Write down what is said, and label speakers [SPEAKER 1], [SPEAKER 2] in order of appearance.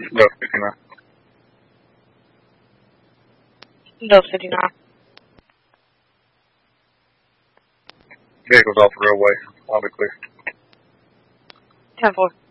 [SPEAKER 1] No, 59.
[SPEAKER 2] No, 59.
[SPEAKER 1] Vehicle's off the roadway. I'll be clear.
[SPEAKER 2] 10-4.